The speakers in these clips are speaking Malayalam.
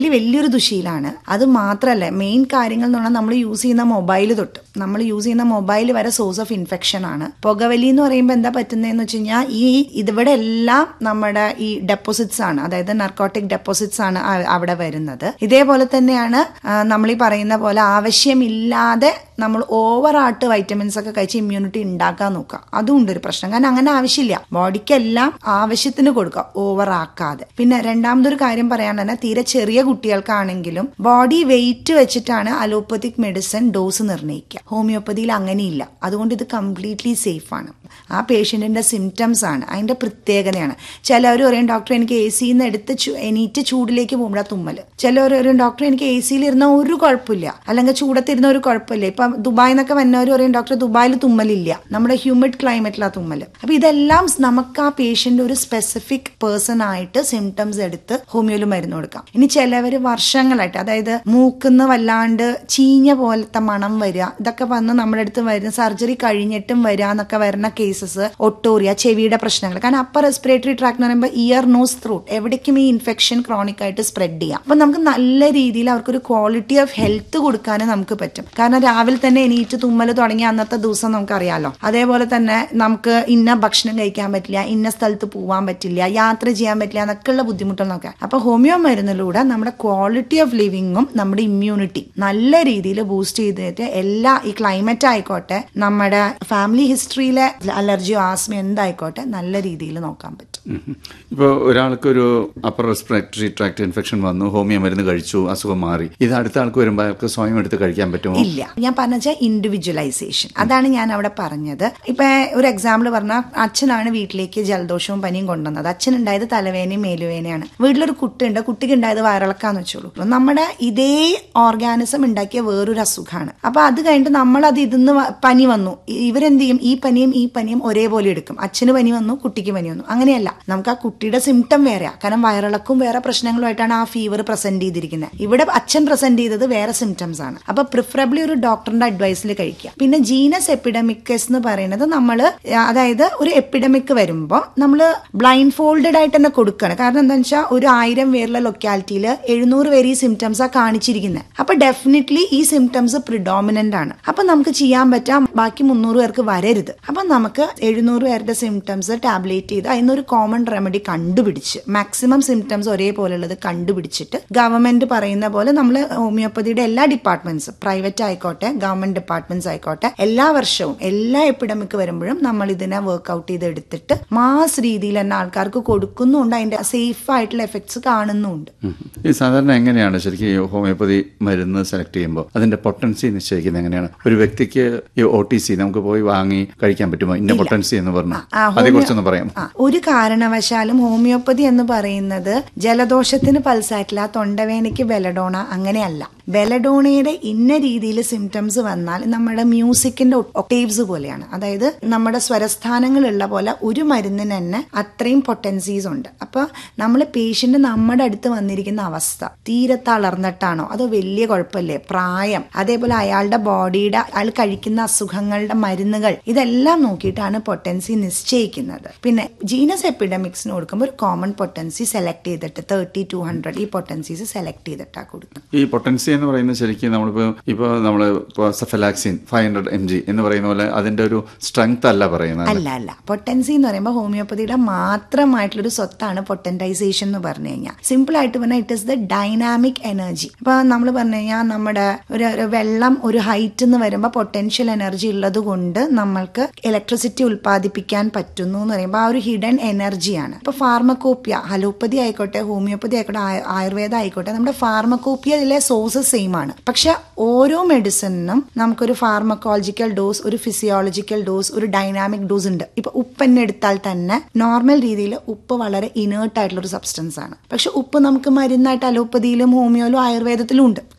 വലിയൊരു ദുശീലാണ്. അത് മാത്രമല്ല, മെയിൻ കാര്യങ്ങൾ എന്ന് പറഞ്ഞാൽ നമ്മൾ യൂസ് ചെയ്യുന്ന മൊബൈൽ തൊട്ട് നമ്മൾ യൂസ് ചെയ്യുന്ന മൊബൈൽ വരെ സോഴ്സ് ഓഫ് ഇൻഫെക്ഷൻ ആണ്. പുകവലി എന്ന് പറയുമ്പോൾ എന്താ പറ്റുന്നതെന്ന് വെച്ച് കഴിഞ്ഞാൽ ഇവിടെ എല്ലാം നമ്മുടെ ഈ ഡെപ്പോസിറ്റ്സ് ആണ്, അതായത് നർക്കോട്ടിക് ഡെപ്പോസിറ്റ്സ് ആണ് അവിടെ വരുന്നത്. ഇതേപോലെ തന്നെയാണ് നമ്മൾ ഈ പറയുന്ന പോലെ ആവശ്യമില്ലാതെ നമ്മൾ ഓവറായിട്ട് വൈറ്റമിൻസ് ഒക്കെ കഴിച്ച് ഇമ്മ്യൂണിറ്റി ഉണ്ടാക്കാൻ നോക്കുക. അതും ഉണ്ടൊരു പ്രശ്നം. കാരണം അങ്ങനെ ആവശ്യമില്ല, ബോഡിക്കെല്ലാം ആവശ്യത്തിന് കൊടുക്കുക, ഓവർ ആക്കാതെ. പിന്നെ രണ്ടാമതൊരു കാര്യം പറയാൻ തന്നെ, തീരെ ചെറിയ കുട്ടികൾക്കാണെങ്കിലും ബോഡി വെയിറ്റ് വെച്ചിട്ടാണ് അലോപ്പതിക് മെഡിസിൻ ഡോസ് നിർണ്ണയിക്കുക. ഹോമിയോപ്പതിയിൽ അങ്ങനെയില്ല. അതുകൊണ്ട് ഇത് കംപ്ലീറ്റ്ലി സേഫ് ആണ്. ആ പേഷ്യന്റിന്റെ സിംറ്റംസ് ആണ് അതിന്റെ പ്രത്യേകതയാണ്. ചിലവർ പറയും ഡോക്ടർ എനിക്ക് എ സിന്ന് എടുത്ത് എണീറ്റ് ചൂടിലേക്ക് പോകുമ്പോഴാ തുമ്മല്. ചിലവർ പറയും ഡോക്ടർ എനിക്ക് എ സിയിൽ ഇരുന്ന ഒരു കുഴപ്പമില്ല, അല്ലെങ്കിൽ ചൂടത്തിരുന്ന ഒരു കുഴപ്പമില്ല. ഇപ്പൊ ദുബായിൽ നിന്നൊക്കെ വന്നവർ പറയും ഡോക്ടർ ദുബായിൽ തുമ്മലില്ല, നമ്മുടെ ഹ്യൂമിഡ് ക്ലൈമറ്റിലാ തുമ്മല്. അപ്പൊ ഇതെല്ലാം നമുക്ക് ആ പേഷ്യന്റ് ഒരു സ്പെസിഫിക് പേഴ്സൺ ആയിട്ട് സിംറ്റംസ് എടുത്ത് ഹോമിയോയിൽ മരുന്ന് കൊടുക്കാം. ഇനി ചിലവര് വർഷങ്ങളായിട്ട്, അതായത് മൂക്കുന്ന് വല്ലാണ്ട് ചീഞ്ഞ പോലത്തെ മണം വരിക, ഇതൊക്കെ വന്ന് നമ്മുടെ അടുത്ത് വരുന്ന സർജറി കഴിഞ്ഞിട്ടും വരിക എന്നൊക്കെ വരുന്ന കേസസ്, ഒട്ടോറിയ, ചെവിയുടെ പ്രശ്നങ്ങൾ. കാരണം അപ്പർ റെസ്പിറേറ്ററി ട്രാക്ട് എന്ന് പറയുമ്പോൾ ഇയർ, നോസ്, ത്രോട്ട് എവിടേക്കും ഈ ഇൻഫെക്ഷൻ ക്രോണിക് ആയിട്ട് സ്പ്രെഡ് ചെയ്യാം. അപ്പൊ നമുക്ക് നല്ല രീതിയിൽ അവർക്കൊരു ക്വാളിറ്റി ഓഫ് ഹെൽത്ത് കൊടുക്കാനും നമുക്ക് പറ്റും. കാരണം രാവിലെ തന്നെ എണീറ്റ് തുമ്മല് തുടങ്ങിയ അന്നത്തെ ദിവസം നമുക്കറിയാലോ. അതേപോലെ തന്നെ നമുക്ക് ഇന്ന ഭക്ഷണം കഴിക്കാൻ പറ്റില്ല, ഇന്ന സ്ഥലത്ത് പോവാൻ പറ്റില്ല, യാത്ര ചെയ്യാൻ പറ്റില്ല എന്നൊക്കെയുള്ള ബുദ്ധിമുട്ടുകൾ നോക്കാം. അപ്പൊ ഹോമിയോ മരുന്നിലൂടെ നമ്മുടെ ക്വാളിറ്റി ഓഫ് ലിവിങ്ങും നമ്മുടെ ഇമ്മ്യൂണിറ്റി നല്ല രീതിയിൽ ബൂസ്റ്റ് ചെയ്തിട്ട് എല്ലാ ഈ ക്ലൈമറ്റ് ആയിക്കോട്ടെ, നമ്മുടെ ഫാമിലി ഹിസ്റ്ററിയിലെ അലർജിയോ ആസ്മയോ എന്തായിക്കോട്ടെ നല്ല രീതിയിൽ നോക്കാൻ പറ്റും. ഇപ്പോൾ ഒരാൾക്കൊരു അപ്പർ റെസ്പിറേറ്ററി ട്രാക്ട് ഇൻഫെക്ഷൻ വന്നു, ഹോമിയോ മരുന്ന് കഴിച്ചു, അസുഖം മാറി, ഇത് അടുത്ത ആൾക്ക് വരുമ്പോൾ അയാൾക്ക് സ്വയം എടുത്ത് കഴിക്കാൻ പറ്റുമോ? ഇല്ല. ഞാൻ പറഞ്ഞ ഇൻഡിവിജ്വലൈസേഷൻ, അതാണ് ഞാൻ അവിടെ പറഞ്ഞത്. ഇപ്പൊ ഒരു എക്സാമ്പിൾ പറഞ്ഞാൽ, അച്ഛനാണ് വീട്ടിലേക്ക് ജലദോഷവും പനിയും കൊണ്ടുവന്നത്. അച്ഛൻ ഉണ്ടായത് തലവേനയും മേലുവേനയാണ്. വീട്ടിലൊരു കുട്ടിയുണ്ട്, കുട്ടിക്ക് ഉണ്ടായത് വയറിളക്കാന്ന് വെച്ചോളൂ. നമ്മുടെ ഇതേ ഓർഗാനിസം ഉണ്ടാക്കിയ വേറൊരു അസുഖമാണ്. അപ്പൊ അത് കഴിഞ്ഞിട്ട് നമ്മളത് ഇതിന്ന് പനി വന്നു, ഇവരെന്ത് ചെയ്യും, ഈ പനിയും ഒരേപോലെ എടുക്കും. അച്ഛന് പനി വന്നു, കുട്ടിക്ക് പനി വന്നു. അങ്ങനെയല്ല, നമുക്ക് ആ കുട്ടിയുടെ സിംറ്റം വേറെയാ. കാരണം വയറിളക്കും വേറെ പ്രശ്നങ്ങളുമായിട്ടാണ് ആ ഫീവർ പ്രസന്റ് ചെയ്തിരിക്കുന്നത്. ഇവിടെ അച്ഛൻ പ്രസന്റ് ചെയ്തത് വേറെ സിംറ്റംസ് ആണ്. അപ്പൊ പ്രിഫറബിളി ഒരു ഡോക്ടറിന്റെ അഡ്വൈസിൽ കഴിക്കുക. പിന്നെ ജീനസ് എപ്പിഡമിക്കസ് എന്ന് പറയുന്നത് അതായത് ഒരു എപ്പിഡമിക് വരുമ്പോൾ നമ്മൾ ബ്ലൈൻഡ് ഫോൾഡഡ് ആയിട്ട് തന്നെ കൊടുക്കുകയാണ്. കാരണം എന്താണെന്ന് വെച്ചാൽ ഒരു 1000 പേരുള്ള ലൊക്കാലിറ്റിയിൽ 700 പേര് ഈ സിംറ്റംസ് ആ കാണിച്ചിരിക്കുന്നത്. അപ്പൊ ഡെഫിനറ്റ്ലി ഈ സിംറ്റംസ് പ്രിഡോമിനന്റ് ആണ്. അപ്പൊ നമുക്ക് ചെയ്യാൻ പറ്റാം ബാക്കി 300 പേർക്ക് വരരുത്. അപ്പൊ നമുക്ക് 700 പേരുടെ സിംറ്റംസ് ടാബ്ലേറ്റ് ചെയ്ത് അതിനൊരു കോമൺ റെമഡി കണ്ടുപിടിച്ച് മാക്സിമം സിംറ്റംസ് ഒരേപോലെയുള്ളത് കണ്ടുപിടിച്ചിട്ട് ഗവൺമെന്റ് പറയുന്ന പോലെ നമ്മൾ ഹോമിയോപ്പതിയുടെ എല്ലാ ഡിപ്പാർട്ട്മെന്റ്സും, പ്രൈവറ്റ് ആയിക്കോട്ടെ ഗവൺമെന്റ് ഡിപ്പാർട്ട്മെന്റ്സ് ആയിക്കോട്ടെ, എല്ലാ വർഷവും എല്ലാ എപ്പിഡമിക് വരുമ്പോഴും നമ്മൾ ഇതിനെ വർക്ക്ഔട്ട് ചെയ്ത് എടുത്തിട്ട് മാസ് രീതിയിൽ തന്നെ ആൾക്കാർക്ക് കൊടുക്കുന്നുണ്ട്. അതിന്റെ സേഫ് ആയിട്ടുള്ള എഫക്ട്സ് കാണുന്നുണ്ട്. ഈ സാധാരണ എങ്ങനെയാണ് ശരിക്കും ഈ ഹോമിയോപ്പതി മരുന്ന് സെലക്ട് ചെയ്യുമ്പോൾ അതിന്റെ പൊട്ടൻസി നിശ്ചയിക്കുന്നത് എങ്ങനെയാണ്? ഒരു വ്യക്തിക്ക് ഈ OTC നമുക്ക് പോയി വാങ്ങി കഴിക്കാൻ പറ്റുമോ? ഇന്ന പൊട്ടൻസി എന്ന് പറഞ്ഞു അതേക്കുറിച്ചൊന്ന് പറയാം. ഒരു കാരണവശാലും ഹോമിയോപ്പതി എന്ന് പറയുന്നത് ജലദോഷത്തിന് പൾസാറ്റില, തൊണ്ടവേനയ്ക്ക് ബെലഡോണ അങ്ങനെയല്ല. ബെലഡോണയുടെ ഇന്ന രീതിയിൽ സിംറ്റംസ് വന്നാൽ നമ്മുടെ മ്യൂസിക്കിന്റെ ഒക്ടേവ്സ് പോലെയാണ്. അതായത് നമ്മുടെ സ്വരസ്ഥാനങ്ങളുള്ള പോലെ ഒരു മരുന്നിന് തന്നെ അത്രയും പൊട്ടൻസീസ് ഉണ്ട്. അപ്പൊ നമ്മൾ പേഷ്യന്റ് നമ്മുടെ അടുത്ത് വന്നിരിക്കുന്ന അവസ്ഥ തീരെ തളർന്നിട്ടാണോ അതോ വലിയ കുഴപ്പമില്ലേ, പ്രായം, അതേപോലെ അയാളുടെ ബോഡിയുടെ അയാൾ കഴിക്കുന്ന അസുഖങ്ങളുടെ മരുന്നുകൾ, ഇതെല്ലാം നോക്കിയിട്ടാണ് പൊട്ടൻസി നിശ്ചയിക്കുന്നത്. പിന്നെ ജീനസ് എപ്പിഡമിക്സിന് കൊടുക്കുമ്പോൾ ഒരു കോമൺ പൊട്ടൻസി സെലക്ട് ചെയ്തിട്ട് 30-200 ഈ പൊട്ടൻസീസ് സെലക്ട് ചെയ്തിട്ടാണ് കൊടുക്കുക. ഈ പൊട്ടൻസി എന്ന് പറയുന്നത് ശരിക്കും നമ്മളിപ്പോ സെഫലാക്സിൻ 500 mg എന്ന് പറയുന്ന പോലെ അതിന്റെ ഒരു സ്ട്രെങ്ത് അല്ല പറയുന്നത്. അല്ല, പൊട്ടൻസി എന്ന് പറയുമ്പോൾ ഹോമിയോപ്പതിയുടെ മാത്രമായിട്ടുള്ളൊരു സ്വത്താണ് പൊട്ടൻറ്റൈസേഷൻ എന്ന് പറഞ്ഞു കഴിഞ്ഞാൽ. സിമ്പിൾ ആയിട്ട് പറഞ്ഞാൽ it is the dynamic energy. ഇപ്പൊ നമ്മൾ പറഞ്ഞു കഴിഞ്ഞാൽ നമ്മുടെ ഒരു വെള്ളം ഒരു ഹൈറ്റ് എന്ന് വരുമ്പോൾ പൊട്ടൻഷ്യൽ എനർജി ഉള്ളത് കൊണ്ട് നമ്മൾക്ക് ഇലക്ട്രിസിറ്റി ഉൽപ്പാദിപ്പിക്കാൻ പറ്റുന്നു എന്ന് പറയുമ്പോൾ ആ ഒരു ഹിഡൻ എനർജിയാണ്. ഇപ്പൊ ഫാർമക്കോപ്പിയ, അലോപ്പതി ആയിക്കോട്ടെ ഹോമിയോപ്പതി ആയിക്കോട്ടെ ആയുർവേദ ആയിക്കോട്ടെ, നമ്മുടെ ഫാർമക്കോപ്പിയയിലെ സോഴ്സസ് സെയിം ആണ്. പക്ഷെ ഓരോ മെഡിസിനും നമുക്കൊരു ഫാർമക്കോളജിക്കൽ ഡോസ്, ഒരു ഫിസിയോളജിക്കൽ ഡോസ്, ഒരു ഡൈനാമിക് ഡോസ് ഉണ്ട്. ഇപ്പൊ ഉപ്പ് എടുത്താൽ തന്നെ നോർമൽ രീതിയിൽ ഉപ്പ് വളരെ ഇനേർട്ട് ആയിട്ടുള്ള ഒരു സബ്സ്റ്റൻസ് ആണ്. പക്ഷെ ഉപ്പ് നമുക്ക് മരുന്നായിട്ട് അലോപ്പതിയിലും ഹോമിയോയിലും ആയുർവേദത്തിലും ഉണ്ട്. കാരണം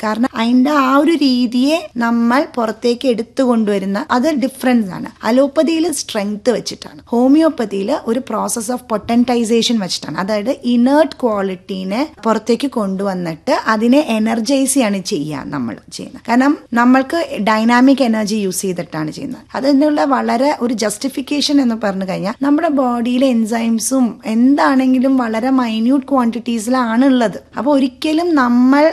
അതിന്റെ ആ ഒരു രീതിയെ നമ്മൾ പുറത്തേക്ക് എടുത്തു കൊണ്ടുവരുന്ന അത് ഡിഫറൻസ് ആണ്. അലോപ്പതിയിൽ സ്ട്രെങ്ത് വെച്ചിട്ടാണ്, ഹോമിയോപ്പതിയിൽ ഒരു പ്രോസസ് ഓഫ് പൊട്ടൻറ്റൈസേഷൻ വെച്ചിട്ടാണ്. അതായത് ഇനേർട്ട് ക്വാളിറ്റീനെ പുറത്തേക്ക് കൊണ്ടുവന്നിട്ട് അതിനെ എനർജൈസ് ആണ് ചെയ്യുക നമ്മൾ ചെയ്യുന്നത്. കാരണം നമ്മൾക്ക് ഡൈനാമിക് എനർജി യൂസ് ചെയ്തിട്ടാണ് ചെയ്യുന്നത്. അതിനുള്ള വളരെ ഒരു ജസ്റ്റിഫിക്കേഷൻ എന്ന് പറഞ്ഞു കഴിഞ്ഞാൽ നമ്മുടെ ബോഡിയിലെ എൻസൈംസും എന്താണെങ്കിലും വളരെ മൈന്യൂട്ട് ക്വാണ്ടിറ്റീസിലാണ് ഉള്ളത്. അപ്പോൾ ഒരിക്കലും നമ്മൾ